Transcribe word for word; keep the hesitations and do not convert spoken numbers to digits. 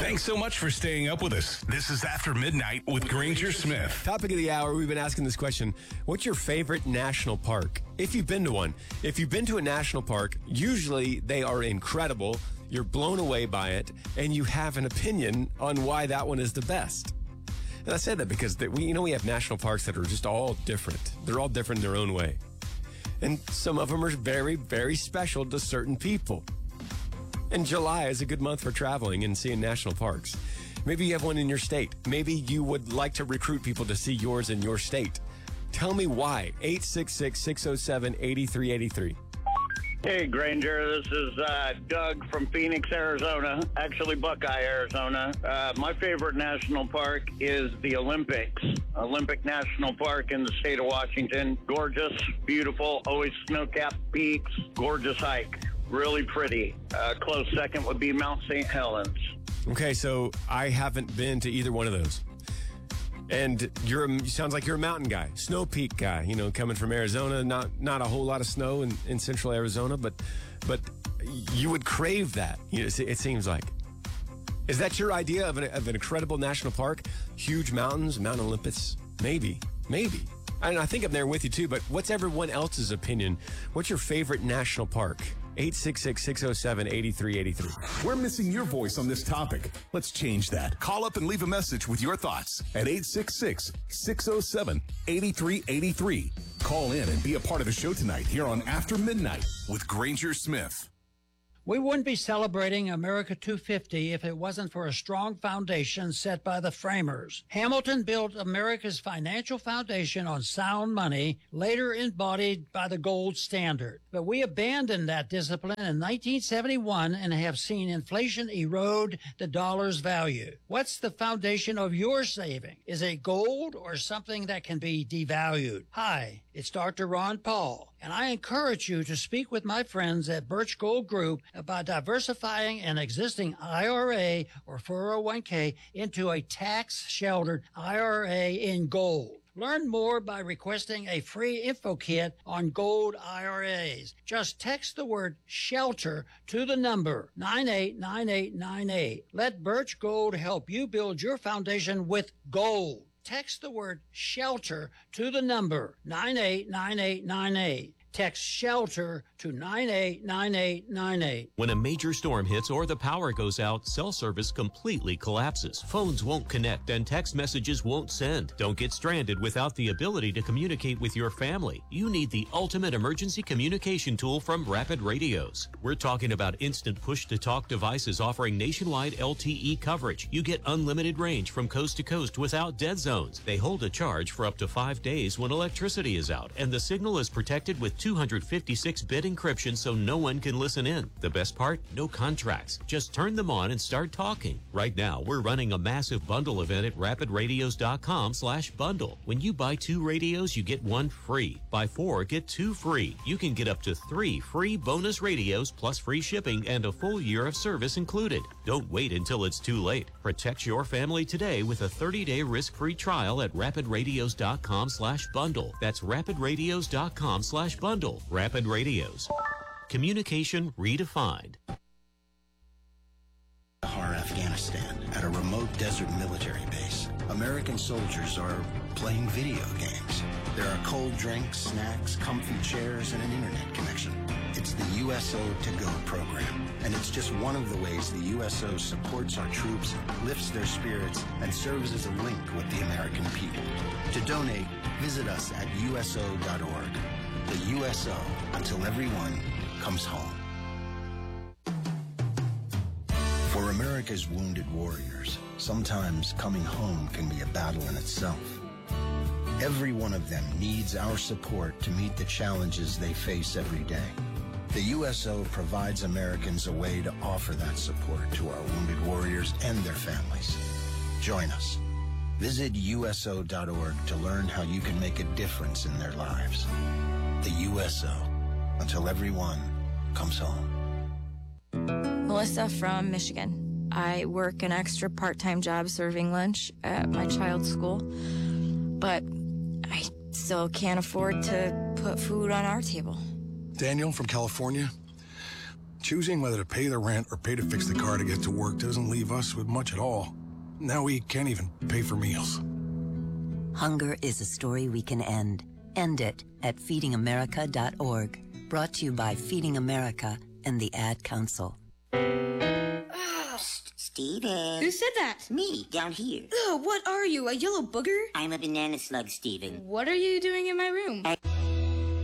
Thanks so much for staying up with us. This is After Midnight with Granger Smith. Topic of the hour, we've been asking this question. What's your favorite national park? If you've been to one. If you've been to a national park, usually they are incredible. You're blown away by it, and you have an opinion on why that one is the best. And I said that because we, you know, we have national parks that are just all different. They're all different in their own way. And some of them are very, very special to certain people. And July is a good month for traveling and seeing national parks. Maybe you have one in your state. Maybe you would like to recruit people to see yours in your state. Tell me why. eight six six, six oh seven, eight three eight three. Hey, Granger. This is uh, Doug from Phoenix, Arizona. Actually, Buckeye, Arizona. Uh, my favorite national park is the Olympics. Olympic National Park in the state of Washington. Gorgeous, beautiful, always snow-capped peaks. Gorgeous hike. Really pretty. Uh, close second would be Mount Saint Helens. Okay, so I haven't been to either one of those. And you're a, sounds like you're a mountain guy, Snow Peak guy, you know, coming from Arizona. Not not a whole lot of snow in, in central Arizona, but but you would crave that, you know, it seems like. Is that your idea of an, of an incredible national park? Huge mountains, Mount Olympus? Maybe, maybe. And I think I'm there with you too, but what's everyone else's opinion? What's your favorite national park? eight six six, six oh seven, eight three eight three. We're missing your voice on this topic. Let's change that. Call up and leave a message with your thoughts at eight six six, six oh seven, eight three eight three. Call in and be a part of the show tonight here on After Midnight with Granger Smith. We wouldn't be celebrating America two fifty if it wasn't for a strong foundation set by the framers. Hamilton built America's financial foundation on sound money, later embodied by the gold standard. But we abandoned that discipline in nineteen seventy-one and have seen inflation erode the dollar's value. What's the foundation of your saving? Is it gold or something that can be devalued? Hi, it's Doctor Ron Paul, and I encourage you to speak with my friends at Birch Gold Group about diversifying an existing I R A or four oh one k into a tax-sheltered I R A in gold. Learn more by requesting a free info kit on gold I R As. Just text the word SHELTER to the number nine eight nine eight nine eight. Let Birch Gold help you build your foundation with gold. Text the word SHELTER to the number nine eight nine eight nine eight. Text SHELTER to nine eight nine eight nine eight. When a major storm hits or the power goes out, cell service completely collapses. Phones won't connect and text messages won't send. Don't get stranded without the ability to communicate with your family. You need the ultimate emergency communication tool from Rapid Radios. We're talking about instant push-to-talk devices offering nationwide L T E coverage. You get unlimited range from coast to coast without dead zones. They hold a charge for up to five days when electricity is out, and the signal is protected with two hundred fifty-six bit encryption so no one can listen in. The best part? No contracts. Just turn them on and start talking. Right now, we're running a massive bundle event at rapid radios dot com slash bundle. When you buy two radios, you get one free. Buy four, get two free. You can get up to three free bonus radios plus free shipping and a full year of service included. Don't wait until it's too late. Protect your family today with a thirty day risk-free trial at rapid radios dot com slash bundle. That's rapid radios dot com slash bundle. Rapid Radios. Communication redefined. Afghanistan, at a remote desert military base, American soldiers are playing video games. There are cold drinks, snacks, comfy chairs, and an internet connection. It's the U S O To Go program, and it's just one of the ways the U S O supports our troops, lifts their spirits, and serves as a link with the American people. To donate, visit us at U S O dot org. The U S O, until everyone comes home. For America's wounded warriors, sometimes coming home can be a battle in itself. Every one of them needs our support to meet the challenges they face every day. The U S O provides Americans a way to offer that support to our wounded warriors and their families. Join us. Visit U S O dot org to learn how you can make a difference in their lives. The U S O, until everyone comes home. Melissa from Michigan. I work an extra part-time job serving lunch at my child's school, but I still can't afford to put food on our table. Daniel from California. Choosing whether to pay the rent or pay to fix the car to get to work doesn't leave us with much at all. Now we can't even pay for meals. Hunger is a story we can end. End it at feeding america dot org. Brought to you by Feeding America and the Ad Council. Steven. Who said that? Me, down here. Ugh, what are you, a yellow booger? I'm a banana slug, Steven. What are you doing in my room? I